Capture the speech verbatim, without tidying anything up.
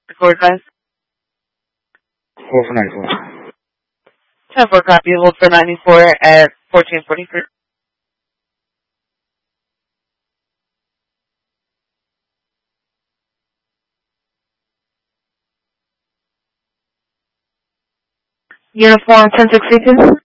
Record guys. four four nine four. ten four copy. Hold for ninety-four at fourteen forty-three. Uniform ten sixty-two.